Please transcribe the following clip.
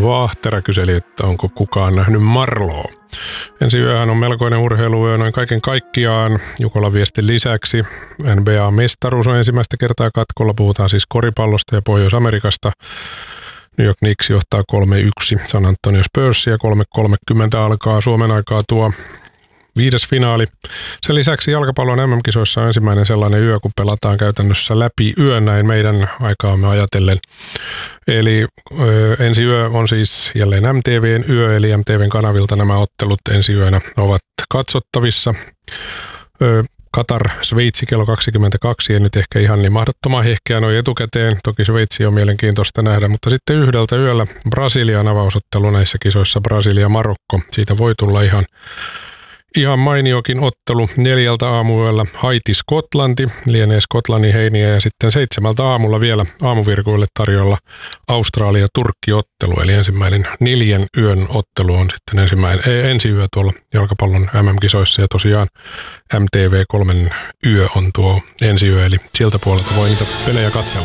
Vahtera kyseli, että onko kukaan nähnyt Marloa. Ensi yöhän on melkoinen urheiluyö noin kaiken kaikkiaan. Jukolan viestin lisäksi NBA-mestaruus on ensimmäistä kertaa katkolla. Puhutaan siis koripallosta ja Pohjois-Amerikasta. New York Knicks johtaa 3-1 San Antonio Spurs ja 3:30 alkaa Suomen aikaa tuo 5. finaali. Sen lisäksi jalkapallon MM-kisoissa on ensimmäinen sellainen yö, kun pelataan käytännössä läpi yön näin meidän aikaamme ajatellen. Eli ensi yö on siis jälleen MTVn yö, eli MTVn kanavilta nämä ottelut ensi yönä ovat katsottavissa. Katar, Sveitsi kello 22, ei nyt ehkä ihan niin mahdottoman hehkeä noin etukäteen. Toki Sveitsi on mielenkiintoista nähdä, mutta sitten yhdeltä yöllä Brasilian avausottelu näissä kisoissa, Brasilia-Marokko. Siitä voi tulla ihan mainiokin ottelu 4 aamuyöllä Haiti-Skotlanti, lienee Skotlannin heiniä ja sitten 7 aamulla vielä aamuvirkuille tarjolla Australia-Turkki-ottelu, eli ensimmäinen 4 yön ottelu on sitten ensi yö tuolla jalkapallon MM-kisoissa ja tosiaan MTV3 yö on tuo ensi yö, eli sieltä puolelta voi niitä pelejä katsella.